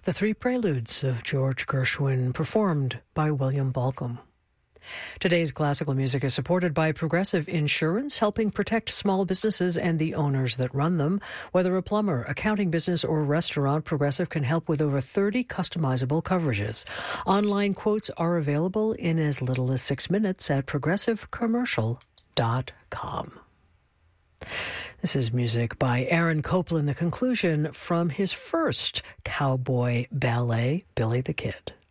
The Three Preludes of George Gershwin, performed by William Balcom. Today's classical music is supported by Progressive Insurance, helping protect small businesses and the owners that run them. Whether a plumber, accounting business, or restaurant, Progressive can help with over 30 customizable coverages. Online quotes are available in as little as 6 minutes at progressivecommercial.com. This is music by Aaron Copland, the conclusion from his first cowboy ballet, Billy the Kid.